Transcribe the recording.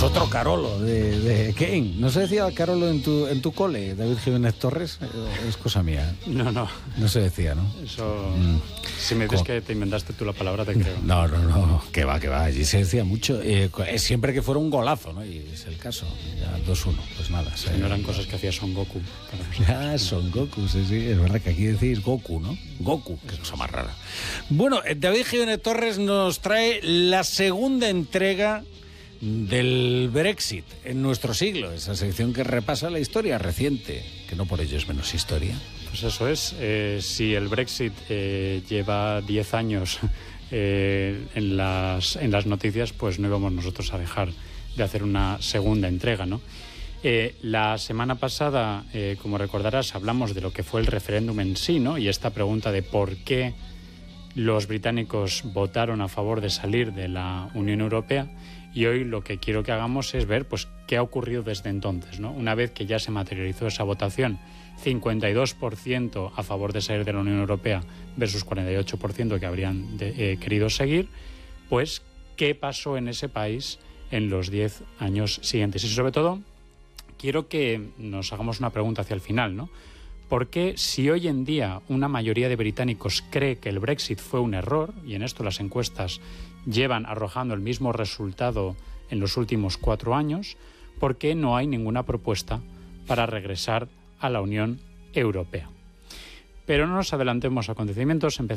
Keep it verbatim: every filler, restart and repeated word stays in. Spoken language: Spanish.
otro Carolo de, de Kane. ¿No se decía Carolo en tu, en tu cole, David Jiménez Torres? Es cosa mía. No, no. No se decía, ¿no? Eso... Mm. Si me dices Co- que te inventaste tú la palabra, te creo. No, no, no. Que va, que va. Allí se decía mucho. Eh, siempre que fuera un golazo, ¿no? Y es el caso. Ya dos uno. Pues nada. Si no eran cosas que hacía Son Goku. Ah, Son Goku, sí, sí. Es verdad que aquí decís Goku, ¿no? Goku, qué cosa más rara. Bueno, David Jiménez Torres nos trae la segunda entrega del Brexit en nuestro siglo, esa sección que repasa la historia reciente, que no por ello es menos historia. Pues eso es. Eh, si el Brexit eh, lleva diez años eh, en, las, en las noticias, pues no íbamos nosotros a dejar de hacer una segunda entrega, ¿no? Eh, la semana pasada, eh, como recordarás, hablamos de lo que fue el referéndum en sí, ¿no? Y esta pregunta de por qué los británicos votaron a favor de salir de la Unión Europea. Y hoy lo que quiero que hagamos es ver, pues, qué ha ocurrido desde entonces, ¿no? Una vez que ya se materializó esa votación, cincuenta y dos por ciento a favor de salir de la Unión Europea versus cuarenta y ocho por ciento que habrían de, eh, querido seguir, pues, ¿qué pasó en ese país en los diez años siguientes? Y sobre todo, quiero que nos hagamos una pregunta hacia el final, ¿no? ¿Por qué, si hoy en día una mayoría de británicos cree que el Brexit fue un error, y en esto las encuestas llevan arrojando el mismo resultado en los últimos cuatro años, por qué no hay ninguna propuesta para regresar a la Unión Europea? Pero no nos adelantemos a acontecimientos, empezamos